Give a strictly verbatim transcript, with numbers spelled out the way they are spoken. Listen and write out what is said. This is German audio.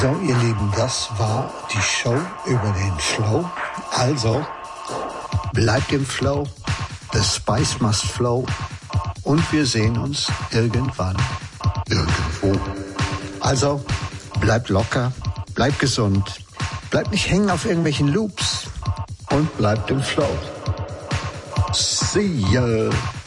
So, ihr Lieben, das war die Show über den Flow. Also, bleibt im Flow. The Spice must flow. Und wir sehen uns irgendwann, irgendwo. Also, bleibt locker, bleibt gesund, bleibt nicht hängen auf irgendwelchen Loops und bleibt im Flow. See ya!